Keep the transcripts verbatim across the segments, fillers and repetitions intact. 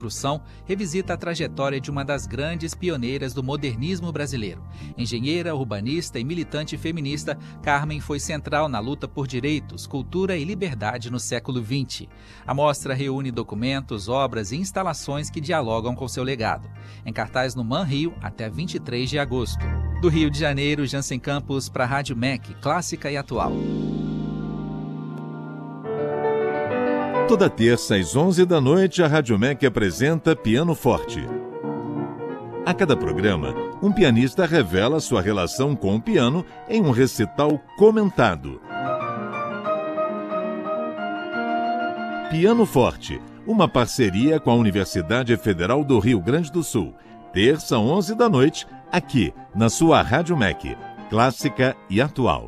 Construção revisita a trajetória de uma das grandes pioneiras do modernismo brasileiro. Engenheira, urbanista e militante feminista, Carmen foi central na luta por direitos, cultura e liberdade no século vinte. A mostra reúne documentos, obras e instalações que dialogam com seu legado. Em cartaz no Man Rio até vinte e três de agosto. Do Rio de Janeiro, Jansen Campos para a Rádio M E C, clássica e atual. Toda terça às onze da noite, a Rádio M E C apresenta Piano Forte. A cada programa, um pianista revela sua relação com o piano em um recital comentado. Piano Forte, uma parceria com a Universidade Federal do Rio Grande do Sul. Terça, onze da noite, aqui na sua Rádio M E C, clássica e atual.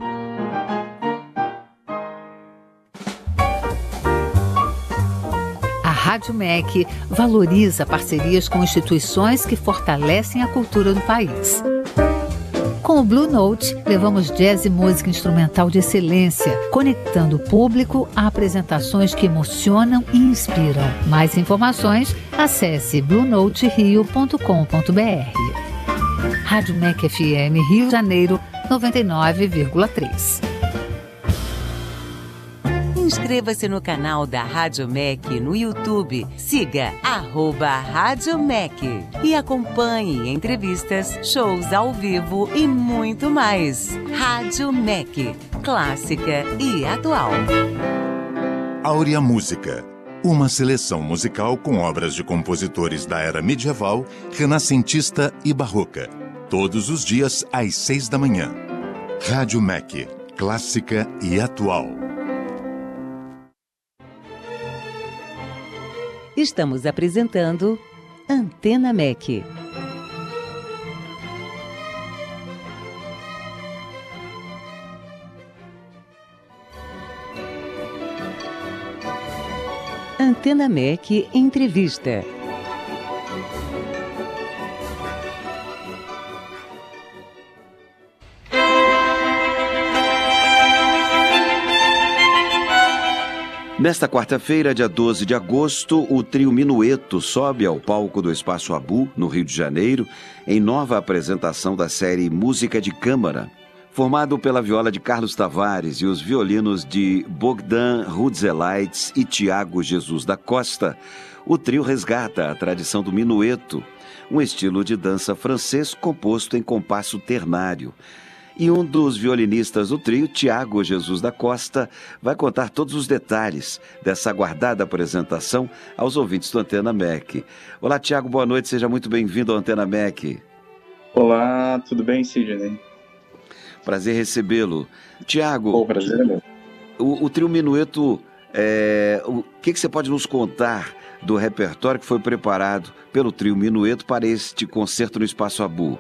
A Rádio M E C valoriza parcerias com instituições que fortalecem a cultura do país. Com o Blue Note, levamos jazz e música instrumental de excelência, conectando o público a apresentações que emocionam e inspiram. Mais informações, acesse blue note rio ponto com ponto b r. Rádio M E C F M Rio de Janeiro, noventa e nove vírgula três. Inscreva-se no canal da Rádio M E C no YouTube. Siga arroba Rádio M E C e acompanhe entrevistas, shows ao vivo e muito mais. Rádio M E C, clássica e atual. Áurea Música, uma seleção musical com obras de compositores da era medieval, renascentista e barroca. Todos os dias às seis da manhã. Rádio M E C, clássica e atual. Estamos apresentando Antena M E C. Antena M E C Entrevista. Nesta quarta-feira, dia doze de agosto, o trio Minueto sobe ao palco do Espaço Abu, no Rio de Janeiro, em nova apresentação da série Música de Câmara. Formado pela viola de Carlos Tavares e os violinos de Bogdan Rudzelaitz e Tiago Jesus da Costa, o trio resgata a tradição do minueto, um estilo de dança francês composto em compasso ternário. E um dos violinistas do trio, Tiago Jesus da Costa, vai contar todos os detalhes dessa aguardada apresentação aos ouvintes do Antena M E C. Olá, Tiago, boa noite, seja muito bem-vindo ao Antena M E C. Olá, tudo bem, Sidney? Prazer recebê-lo. Tiago, oh, prazer é meu. O, o trio Minueto, é, o que, que você pode nos contar do repertório que foi preparado pelo trio Minueto para este concerto no Espaço Abu?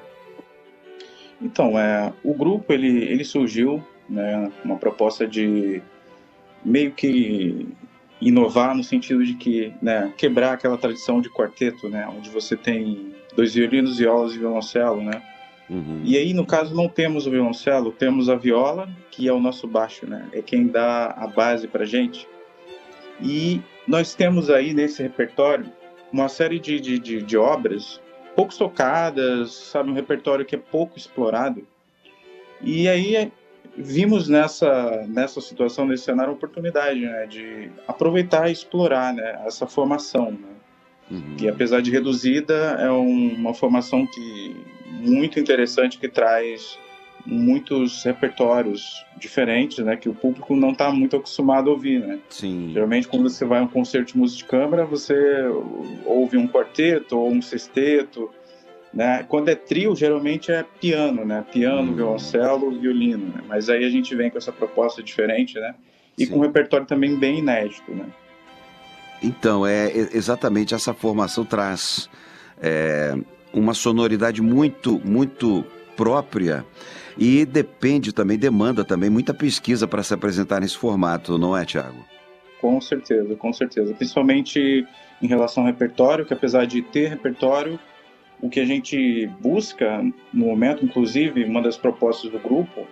Então, é, o grupo ele, ele surgiu, né, uma proposta de meio que inovar no sentido de que, né, quebrar aquela tradição de quarteto, né, onde você tem dois violinos, violas e violoncelo, né? Uhum. E aí, no caso, não temos o violoncelo, temos a viola, que é o nosso baixo, né? É quem dá a base pra gente. E nós temos aí nesse repertório uma série de, de, de, de obras pouco tocadas, sabe, um repertório que é pouco explorado. E aí vimos nessa, nessa situação, nesse cenário, a oportunidade, né, de aproveitar e explorar, né, essa formação, né, uhum. que apesar de reduzida, é um, uma formação que, muito interessante, que traz muitos repertórios diferentes, né, que o público não está muito acostumado a ouvir, né? Sim. Geralmente, quando você vai a um concerto de música de câmara, você ouve um quarteto ou um sexteto, né? Quando é trio, geralmente é piano, né? Piano, hum. violoncelo, violino, né? Mas aí a gente vem com essa proposta diferente, né? E Sim. com um repertório também bem inédito, né? Então, é exatamente essa formação traz é, uma sonoridade muito, muito própria. E depende também, demanda também muita pesquisa para se apresentar nesse formato, não é, Tiago? Com certeza, com certeza. Principalmente em relação ao repertório, que apesar de ter repertório, o que a gente busca no momento, inclusive, uma das propostas do grupo,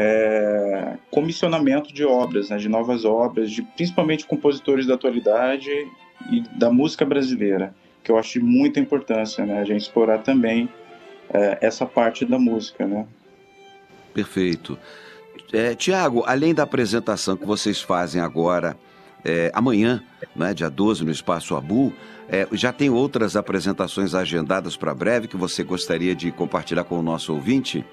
é comissionamento de obras, né, de novas obras, de principalmente compositores da atualidade e da música brasileira. que eu acho de muita importância, né? A gente explorar também é, essa parte da música, né? Perfeito. É, Tiago, além da apresentação que vocês fazem agora, é, amanhã, né, dia doze, no Espaço Abu, é, já tem outras apresentações agendadas para breve que você gostaria de compartilhar com o nosso ouvinte?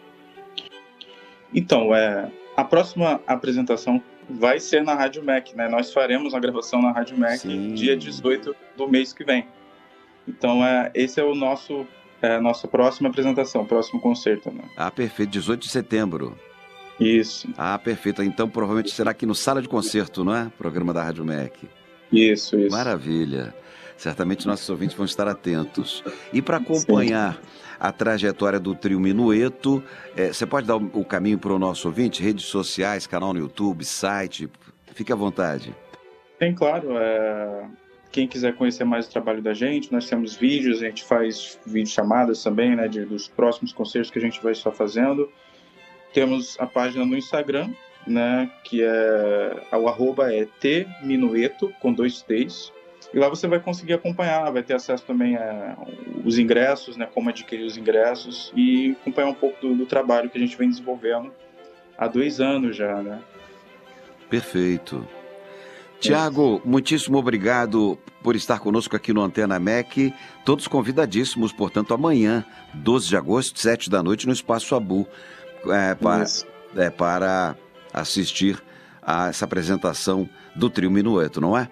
Então, é, a próxima apresentação vai ser na Rádio M E C, né? Nós faremos a gravação na Rádio M E C Sim. dia dezoito do mês que vem. Então, é, esse é o nosso, é, a nossa próxima apresentação, próximo concerto, né? Ah, perfeito, dezoito de setembro. Isso. Ah, perfeito. Então, provavelmente será aqui no Sala de Concerto, não é? Programa da Rádio M E C. Isso, isso. Maravilha. Certamente nossos ouvintes vão estar atentos. E para acompanhar Sim. a trajetória do trio Minueto, é, você pode dar o, o caminho para o nosso ouvinte? Redes sociais, canal no YouTube, site, fique à vontade. Tem, claro. É... Quem quiser conhecer mais o trabalho da gente, nós temos vídeos, a gente faz videochamadas também, né, de, dos próximos concertos que a gente vai estar fazendo. Temos a página no Instagram, né, que é, o arroba é tminueto, com dois T's. E lá você vai conseguir acompanhar, vai ter acesso também a os ingressos, né, como adquirir os ingressos e acompanhar um pouco do, do trabalho que a gente vem desenvolvendo há dois anos já, né? Perfeito. Tiago, muitíssimo obrigado por estar conosco aqui no Antena M E C. Todos convidadíssimos, portanto, amanhã, doze de agosto, sete da noite, no Espaço Abu, é, para, é, para assistir a essa apresentação do trio Minueto, não é?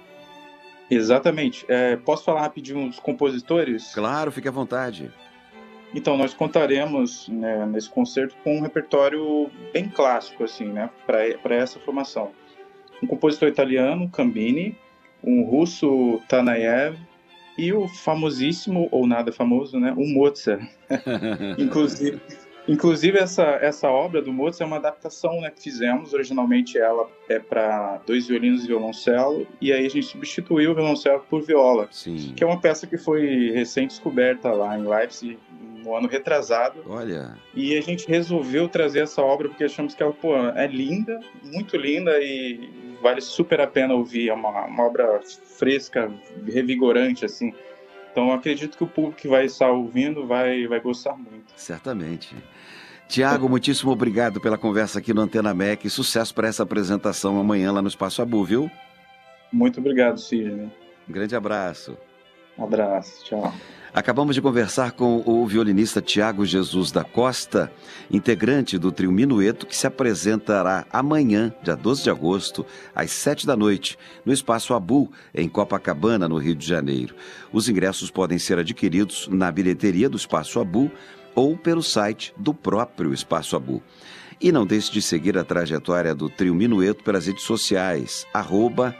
Exatamente. É, posso falar rapidinho dos compositores? Claro, fique à vontade. Então, nós contaremos, né, nesse concerto com um repertório bem clássico, assim, né, para essa formação. Um compositor italiano, Cambini, um russo, Tanaev, e o famosíssimo, ou nada famoso, né, o Mozart. Inclusive... Inclusive, essa, essa obra do Mozart é uma adaptação, né, que fizemos. Originalmente ela é para dois violinos e violoncelo, e aí a gente substituiu o violoncelo por viola. Sim. Que é uma peça que foi recém-descoberta lá em Leipzig, no ano retrasado. Olha. E a gente resolveu trazer essa obra porque achamos que ela, pô, é linda, muito linda, e vale super a pena ouvir. É uma, uma obra fresca, revigorante, assim. Então, eu acredito que o público que vai estar ouvindo vai, vai gostar muito. Certamente. Tiago, muitíssimo obrigado pela conversa aqui no Antena M E C. Sucesso para essa apresentação amanhã lá no Espaço Abu, viu? Muito obrigado, Sidney. Um grande abraço. Um abraço, tchau. Acabamos de conversar com o violinista Tiago Jesus da Costa, integrante do trio Minueto, que se apresentará amanhã, dia doze de agosto, às sete da noite, no Espaço Abu, em Copacabana, no Rio de Janeiro. Os ingressos podem ser adquiridos na bilheteria do Espaço Abu ou pelo site do próprio Espaço Abu. E não deixe de seguir a trajetória do trio Minueto pelas redes sociais, arroba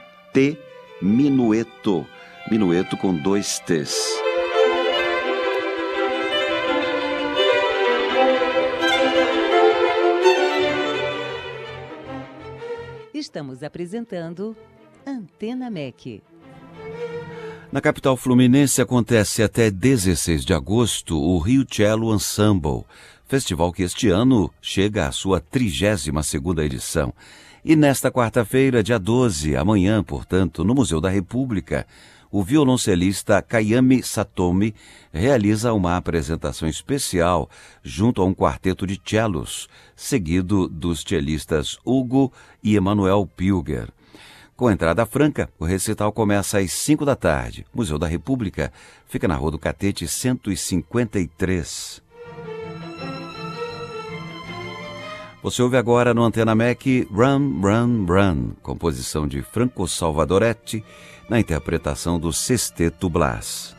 tminueto, Minueto com dois T's. Estamos apresentando Antena M E C. Na capital fluminense acontece até dezesseis de agosto o Rio Cello Ensemble, festival que este ano chega à sua trigésima segunda edição. E nesta quarta-feira, dia doze, amanhã, portanto, no Museu da República, o violoncelista Kayami Satomi realiza uma apresentação especial junto a um quarteto de cellos, seguido dos cellistas Hugo e Emanuel Pilger. Com entrada franca, o recital começa às cinco da tarde. O Museu da República fica na Rua do Catete cento e cinquenta e três. Você ouve agora no Antena M E C Run, Run, Run, composição de Franco Salvadoretti, na interpretação do Sexteto Blas.